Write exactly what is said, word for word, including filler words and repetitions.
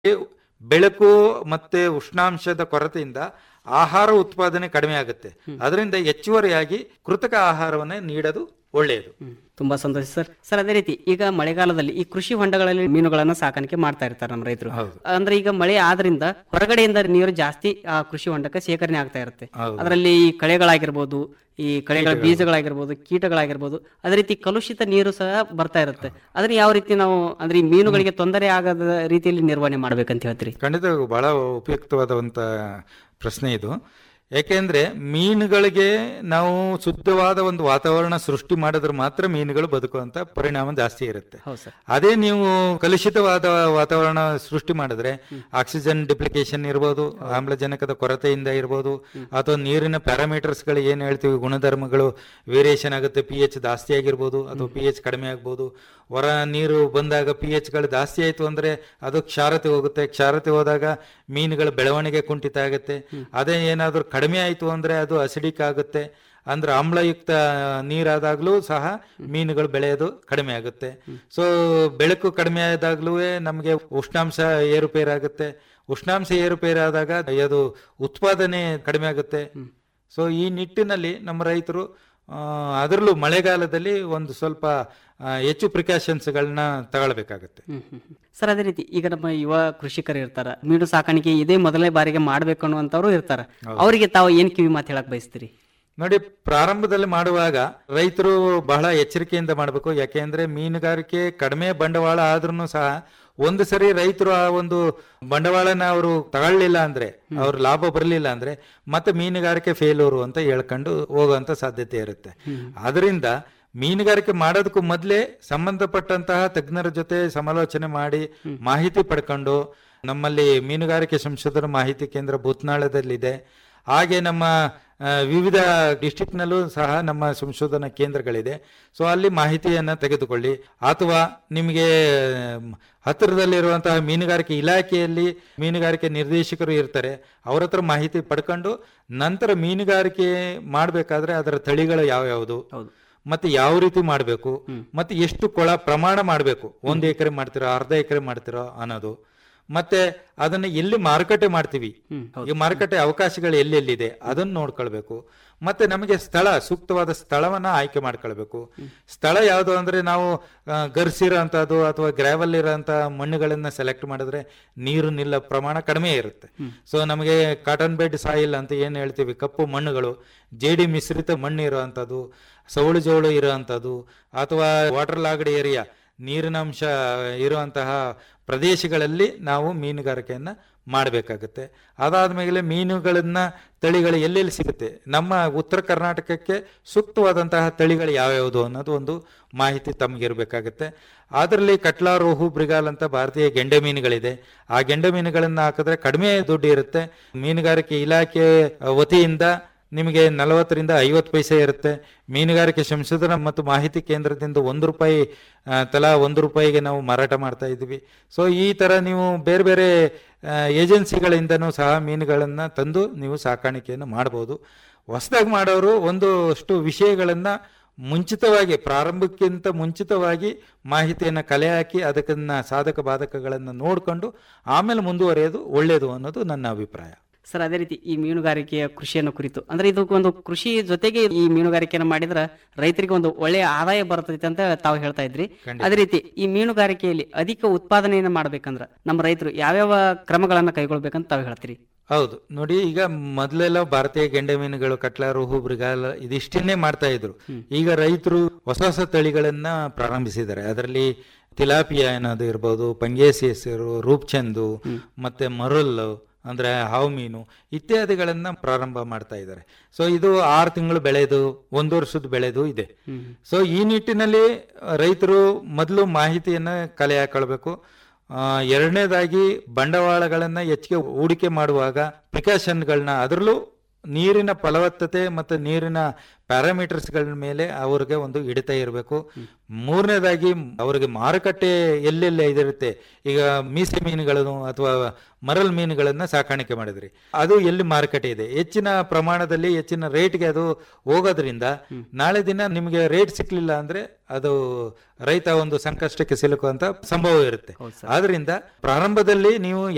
ಬೆಳಕು ಮತ್ತೆ ಉಷ್ಣಾಂಶದ ಕೊರತೆಯಿಂದ ಆಹಾರ ಉತ್ಪಾದನೆ ಕಡಿಮೆ ಆಗುತ್ತೆ. ಅದರಿಂದ ಹೆಚ್ಚುವರಿಯಾಗಿ ಕೃತಕ ಆಹಾರವನ್ನೇ ನೀಡೋದು ಒಳ್ಳೆಯದು. ತುಂಬಾ ಸಂತೋಷ ಸರ್. ಸರ್ ಅದೇ ರೀತಿ ಈಗ ಮಳೆಗಾಲದಲ್ಲಿ ಈ ಕೃಷಿ ಹೊಂಡಗಳಲ್ಲಿ ಮೀನುಗಳನ್ನ ಸಾಕಾಣಿಕೆ ಮಾಡ್ತಾ ಇರ್ತಾರೆ ನಮ್ಮ ರೈತರು. ಅಂದ್ರೆ ಈಗ ಮಳೆ ಆದ್ರಿಂದ ಹೊರಗಡೆಯಿಂದ ನೀರು ಜಾಸ್ತಿ ಆ ಕೃಷಿ ಹೊಂಡಕ್ಕೆ ಶೇಖರಣೆ ಆಗ್ತಾ ಇರುತ್ತೆ. ಅದರಲ್ಲಿ ಈ ಕಳೆಗಳಾಗಿರ್ಬೋದು, ಈ ಕಳೆಗಳ ಬೀಜಗಳಾಗಿರ್ಬೋದು, ಕೀಟಗಳಾಗಿರ್ಬೋದು, ಅದೇ ರೀತಿ ಕಲುಷಿತ ನೀರು ಸಹ ಬರ್ತಾ ಇರುತ್ತೆ. ಅದನ್ನ ಯಾವ ರೀತಿ ನಾವು ಅಂದ್ರೆ ಈ ಮೀನುಗಳಿಗೆ ತೊಂದರೆ ಆಗದ ರೀತಿಯಲ್ಲಿ ನಿರ್ವಹಣೆ ಮಾಡ್ಬೇಕಂತ ಹೇಳ್ತೀರಿ? ಖಂಡಿತ ಬಹಳ ಉಪಯುಕ್ತವಾದಂತ ಪ್ರಶ್ನೆ ಇದು. ಯಾಕೆಂದ್ರೆ ಮೀನುಗಳಿಗೆ ನಾವು ಶುದ್ಧವಾದ ಒಂದು ವಾತಾವರಣ ಸೃಷ್ಟಿ ಮಾಡಿದ್ರೆ ಮಾತ್ರ ಮೀನುಗಳು ಬದುಕುವಂತ ಪರಿಣಾಮ ಜಾಸ್ತಿ ಇರುತ್ತೆ. ಅದೇ ನೀವು ಕಲುಷಿತವಾದ ವಾತಾವರಣ ಸೃಷ್ಟಿ ಮಾಡಿದ್ರೆ ಆಕ್ಸಿಜನ್ ಡಿಪ್ಲಿಕೇಶನ್ ಇರ್ಬೋದು, ಆಮ್ಲಜನಕದ ಕೊರತೆಯಿಂದ ಇರ್ಬೋದು, ಅಥವಾ ನೀರಿನ ಪ್ಯಾರಾಮೀಟರ್ಸ್ ಗಳು ಏನ್ ಹೇಳ್ತೀವಿ ಗುಣಧರ್ಮಗಳು ವೇರಿಯೇಷನ್ ಆಗುತ್ತೆ. ಪಿ ಎಚ್ ಜಾಸ್ತಿ ಆಗಿರ್ಬೋದು ಅಥವಾ ಪಿ ಎಚ್ ಕಡಿಮೆ ಆಗ್ಬೋದು. ಹೊರ ನೀರು ಬಂದಾಗ ಪಿ ಎಚ್ ಗಳು ಜಾಸ್ತಿ ಆಯ್ತು ಅಂದ್ರೆ ಅದು ಕ್ಷಾರತೆ ಹೋಗುತ್ತೆ. ಕ್ಷಾರತೆ ಹೋದಾಗ ಮೀನುಗಳ ಬೆಳವಣಿಗೆ ಕುಂಠಿತ ಆಗುತ್ತೆ. ಅದೇ ಏನಾದ್ರೂ ಕಡಿಮೆ ಆಯ್ತು ಅಂದ್ರೆ ಅದು ಅಸಿಡಿಕ್ ಆಗುತ್ತೆ. ಅಂದ್ರೆ ಆಮ್ಲಯುಕ್ತ ನೀರಾದಾಗ್ಲೂ ಸಹ ಮೀನುಗಳು ಬೆಳೆಯೋದು ಕಡಿಮೆ ಆಗುತ್ತೆ. ಸೊ ಬೆಳಕು ಕಡಿಮೆ ಆದಾಗ್ಲೂ ನಮಗೆ ಉಷ್ಣಾಂಶ ಏರುಪೇರಾಗುತ್ತೆ. ಉಷ್ಣಾಂಶ ಏರುಪೇರಾದಾಗ ಅದು ಉತ್ಪಾದನೆ ಕಡಿಮೆ ಆಗುತ್ತೆ. ಸೊ ಈ ನಿಟ್ಟಿನಲ್ಲಿ ನಮ್ಮ ರೈತರು ಅದರಲ್ಲೂ ಮಳೆಗಾಲದಲ್ಲಿ ಒಂದು ಸ್ವಲ್ಪ ಹೆಚ್ಚು ಪ್ರಿಕಾಷನ್ಸ್ಗಳನ್ನ ತಗೊಳ್ಬೇಕಾಗತ್ತೆ. ಸರ್ ಅದೇ ರೀತಿ ಈಗ ನಮ್ಮ ಯುವ ಕೃಷಿಕರು ಇರ್ತಾರ, ಮೀನು ಸಾಕಾಣಿಕೆ ಇದೇ ಮೊದಲನೇ ಬಾರಿಗೆ ಮಾಡ್ಬೇಕು ಅನ್ನುವಂಥವ್ರು ಇರ್ತಾರ, ಅವರಿಗೆ ತಾವು ಏನ್ ಕಿವಿ ಮಾತು ಹೇಳಕ್ ಬಯಸ್ತೀರಿ? ನೋಡಿ, ಪ್ರಾರಂಭದಲ್ಲಿ ಮಾಡುವಾಗ ರೈತರು ಬಹಳ ಎಚ್ಚರಿಕೆಯಿಂದ ಮಾಡಬೇಕು. ಯಾಕೆಂದ್ರೆ ಮೀನುಗಾರಿಕೆ ಕಡಿಮೆ ಬಂಡವಾಳ ಆದ್ರೂ ಸಹ ಒಂದು ಸರಿ ರೈತರು ಆ ಒಂದು ಬಂಡವಾಳನ ಅವರು ತಗೊಳ್ಳಿಲ್ಲ ಅಂದ್ರೆ, ಅವ್ರ ಲಾಭ ಬರಲಿಲ್ಲ ಅಂದ್ರೆ ಮತ್ತೆ ಮೀನುಗಾರಿಕೆ ಫೇಲ್ಯೂರು ಅಂತ ಹೇಳ್ಕೊಂಡು ಹೋಗುವಂತ ಸಾಧ್ಯತೆ ಇರುತ್ತೆ. ಅದರಿಂದ ಮೀನುಗಾರಿಕೆ ಮಾಡೋದಕ್ಕೂ ಮೊದಲೇ ಸಂಬಂಧಪಟ್ಟಂತಹ ತಜ್ಞರ ಜೊತೆ ಸಮಾಲೋಚನೆ ಮಾಡಿ ಮಾಹಿತಿ ಪಡ್ಕೊಂಡು, ನಮ್ಮಲ್ಲಿ ಮೀನುಗಾರಿಕೆ ಸಂಶೋಧನಾ ಮಾಹಿತಿ ಕೇಂದ್ರ ಭೂತ್ನಾಳದಲ್ಲಿದೆ. ಹಾಗೆ ನಮ್ಮ ವಿವಿಧ ಡಿಸ್ಟ್ರಿಕ್ಟ್ನಲ್ಲೂ ಸಹ ನಮ್ಮ ಸಂಶೋಧನಾ ಕೇಂದ್ರಗಳಿದೆ. ಸೊ ಅಲ್ಲಿ ಮಾಹಿತಿಯನ್ನು ತೆಗೆದುಕೊಳ್ಳಿ. ಅಥವಾ ನಿಮಗೆ ಹತ್ತಿರದಲ್ಲಿರುವಂತಹ ಮೀನುಗಾರಿಕೆ ಇಲಾಖೆಯಲ್ಲಿ ಮೀನುಗಾರಿಕೆ ನಿರ್ದೇಶಕರು ಇರ್ತಾರೆ, ಅವ್ರ ಹತ್ರ ಮಾಹಿತಿ ಪಡ್ಕೊಂಡು ನಂತರ ಮೀನುಗಾರಿಕೆ ಮಾಡಬೇಕಾದ್ರೆ ಅದರ ತಳಿಗಳು ಯಾವ್ಯಾವುದು, ಮತ್ತೆ ಯಾವ ರೀತಿ ಮಾಡಬೇಕು, ಮತ್ತೆ ಎಷ್ಟು ಕೊಳ ಪ್ರಮಾಣ ಮಾಡಬೇಕು, ಒಂದು ಎಕರೆ ಮಾಡ್ತಿರೋ ಅರ್ಧ ಎಕರೆ ಮಾಡ್ತಿರೋ ಅನ್ನೋದು, ಮತ್ತೆ ಅದನ್ನ ಎಲ್ಲಿ ಮಾರುಕಟ್ಟೆ ಮಾಡ್ತೀವಿ, ಈ ಮಾರುಕಟ್ಟೆ ಅವಕಾಶಗಳು ಎಲ್ಲೆಲ್ಲಿದೆ ಅದನ್ನ ನೋಡ್ಕೊಳ್ಬೇಕು. ಮತ್ತೆ ನಮಗೆ ಸ್ಥಳ, ಸೂಕ್ತವಾದ ಸ್ಥಳವನ್ನ ಆಯ್ಕೆ ಮಾಡ್ಕೊಳ್ಬೇಕು. ಸ್ಥಳ ಯಾವುದು ಅಂದ್ರೆ ನಾವು ಗರ್ಸಿರೋ ಅಂತದ್ದು ಅಥವಾ ಗ್ರಾವೆಲ್ ಇರೋಂಥ ಮಣ್ಣುಗಳನ್ನ ಸೆಲೆಕ್ಟ್ ಮಾಡಿದ್ರೆ ನೀರು ನಿಲ್ಲ ಪ್ರಮಾಣ ಕಡಿಮೆ ಇರುತ್ತೆ. ಸೊ ನಮಗೆ ಕಾಟನ್ ಬೆಡ್ ಸಾಯಿಲ್ ಅಂತ ಏನ್ ಹೇಳ್ತೀವಿ, ಕಪ್ಪು ಮಣ್ಣುಗಳು, ಜೇಡಿ ಮಿಶ್ರಿತ ಮಣ್ಣು ಇರುವಂತದ್ದು, ಸವಳು ಜೋಳು ಇರುವಂತದ್ದು, ಅಥವಾ ವಾಟರ್ ಲಾಗ್ಡ್ ಏರಿಯಾ, ನೀರಿನಂಶ ಇರುವಂತಹ ಪ್ರದೇಶಗಳಲ್ಲಿ ನಾವು ಮೀನುಗಾರಿಕೆಯನ್ನ ಮಾಡಬೇಕಾಗುತ್ತೆ. ಅದಾದ್ಮೇಲೆ ಮೀನುಗಳನ್ನ ತಳಿಗಳು ಎಲ್ಲೆಲ್ಲಿ ಸಿಗುತ್ತೆ, ನಮ್ಮ ಉತ್ತರ ಕರ್ನಾಟಕಕ್ಕೆ ಸೂಕ್ತವಾದಂತಹ ತಳಿಗಳು ಯಾವ್ಯಾವುದು ಅನ್ನೋದು ಒಂದು ಮಾಹಿತಿ ತಮಗಿರ್ಬೇಕಾಗತ್ತೆ. ಅದರಲ್ಲಿ ಕಟ್ಲಾ, ರೋಹು, ಬ್ರಿಗಾಲ್ ಅಂತ ಭಾರತೀಯ ಗೆಂಡೆ ಮೀನುಗಳಿದೆ. ಆ ಗೆಂಡೆ ಮೀನುಗಳನ್ನ ಹಾಕಿದ್ರೆ ಕಡಿಮೆ ದುಡ್ಡು ಇರುತ್ತೆ. ಮೀನುಗಾರಿಕೆ ಇಲಾಖೆ ವತಿಯಿಂದ ನಿಮಗೆ ನಲವತ್ತರಿಂದ ಐವತ್ತು ಪೈಸೆ ಇರುತ್ತೆ. ಮೀನುಗಾರಿಕೆ ಸಂಶೋಧನಾ ಮತ್ತು ಮಾಹಿತಿ ಕೇಂದ್ರದಿಂದ ಒಂದು ರೂಪಾಯಿ ತಲಾ ಒಂದು ರೂಪಾಯಿಗೆ ನಾವು ಮಾರಾಟ ಮಾಡ್ತಾ ಇದ್ದೀವಿ. ಸೊ ಈ ತರ ನೀವು ಬೇರೆ ಬೇರೆ ಏಜೆನ್ಸಿಗಳಿಂದನೂ ಸಹ ಮೀನುಗಳನ್ನ ತಂದು ನೀವು ಸಾಕಾಣಿಕೆಯನ್ನು ಮಾಡಬಹುದು. ಹೊಸದಾಗಿ ಮಾಡೋರು ಒಂದಷ್ಟು ವಿಷಯಗಳನ್ನ ಮುಂಚಿತವಾಗಿ, ಪ್ರಾರಂಭಕ್ಕಿಂತ ಮುಂಚಿತವಾಗಿ ಮಾಹಿತಿಯನ್ನು ಕಲೆ ಹಾಕಿ ಅದಕ್ಕನ್ನ ಸಾಧಕ ಬಾಧಕಗಳನ್ನು ನೋಡಿಕೊಂಡು ಆಮೇಲೆ ಮುಂದುವರಿಯೋದು ಒಳ್ಳೆಯದು ಅನ್ನೋದು ನನ್ನ ಅಭಿಪ್ರಾಯ. ಸರ್ ಅದೇ ರೀತಿ ಈ ಮೀನುಗಾರಿಕೆಯ ಕೃಷಿಯನ್ನು ಕುರಿತು ಅಂದ್ರೆ ಇದಕ್ಕೊಂದು ಕೃಷಿ ಜೊತೆಗೆ ಈ ಮೀನುಗಾರಿಕೆಯನ್ನು ಮಾಡಿದ್ರೆ ರೈತರಿಗೆ ಒಂದು ಒಳ್ಳೆಯ ಆದಾಯ ಬರ್ತೈತೆ ಅಂತ ತಾವು ಹೇಳ್ತಾ ಇದ್ರಿ. ಅದೇ ರೀತಿ ಈ ಮೀನುಗಾರಿಕೆಯಲ್ಲಿ ಅಧಿಕ ಉತ್ಪಾದನೆಯನ್ನು ಮಾಡ್ಬೇಕಂದ್ರ ನಮ್ಮ ರೈತರು ಯಾವ್ಯಾವ ಕ್ರಮಗಳನ್ನ ಕೈಗೊಳ್ಬೇಕಂತ ತಾವು ಹೇಳ್ತೀರಿ? ಹೌದು, ನೋಡಿ, ಈಗ ಮೊದಲೆಲ್ಲ ಭಾರತೀಯ ಗೆಂಡೆ ಮೀನುಗಳು, ಕಟ್ಲಾ, ರೋಹು, ಬ್ರಿಗಾಲ್ ಇದಿಷ್ಟನ್ನೇ ಮಾಡ್ತಾ ಇದ್ರು. ಈಗ ರೈತರು ಹೊಸ ಹೊಸ ತಳಿಗಳನ್ನ ಪ್ರಾರಂಭಿಸಿದ್ದಾರೆ. ಅದರಲ್ಲಿ ತಿಲಾಪಿಯಾ ಅನ್ನೋದು ಇರ್ಬೋದು, ಪಂಗೇಸಿಯಸ್, ರೂಪ್ಚಂದು, ಮತ್ತೆ ಮರುಲ್ಲು ಅಂದ್ರೆ ಹಾವು ಮೀನು ಇತ್ಯಾದಿಗಳನ್ನ ಪ್ರಾರಂಭ ಮಾಡ್ತಾ ಇದ್ದಾರೆ. ಸೊ ಇದು ಆರು ತಿಂಗಳು ಬೆಳೆದು ಒಂದು ವರ್ಷದ ಬೆಳೆದು ಇದೆ. ಸೊ ಈ ನಿಟ್ಟಿನಲ್ಲಿ ರೈತರು ಮೊದಲು ಮಾಹಿತಿಯನ್ನ ಕಲೆ ಹಾಕೊಳ್ಬೇಕು. ಎರಡನೇದಾಗಿ ಬಂಡವಾಳಗಳನ್ನ ಹೆಚ್ಚಿಗೆ ಹೂಡಿಕೆ ಮಾಡುವಾಗ ಪ್ರಿಕಾಷನ್ಗಳನ್ನ, ಅದರಲ್ಲೂ ನೀರಿನ ಫಲವತ್ತತೆ ಮತ್ತು ನೀರಿನ ಪ್ಯಾರಾಮೀಟರ್ಸ್ಗಳ ಮೇಲೆ ಅವ್ರಿಗೆ ಒಂದು ಹಿಡಿತ ಇರಬೇಕು. ಮೂರನೇದಾಗಿ ಅವರಿಗೆ ಮಾರುಕಟ್ಟೆ ಎಲ್ಲೆಲ್ಲ ಇದಿರುತ್ತೆ. ಈಗ ಮೀಸೆ ಮೀನುಗಳನ್ನು ಅಥವಾ ಮರಲ್ ಮೀನುಗಳನ್ನ ಸಾಕಾಣಿಕೆ ಮಾಡಿದ್ರಿ, ಅದು ಎಲ್ಲಿ ಮಾರುಕಟ್ಟೆ ಇದೆ, ಹೆಚ್ಚಿನ ಪ್ರಮಾಣದಲ್ಲಿ ಹೆಚ್ಚಿನ ರೇಟ್ಗೆ ಅದು ಹೋಗೋದ್ರಿಂದ ನಾಳೆ ದಿನ ನಿಮಗೆ ರೇಟ್ ಸಿಕ್ಲಿಲ್ಲ ಅಂದ್ರೆ ಅದು ರೈತ ಒಂದು ಸಂಕಷ್ಟಕ್ಕೆ ಸಿಲುಕುವಂತ ಸಂಭವ ಇರುತ್ತೆ. ಆದ್ರಿಂದ ಪ್ರಾರಂಭದಲ್ಲಿ ನೀವು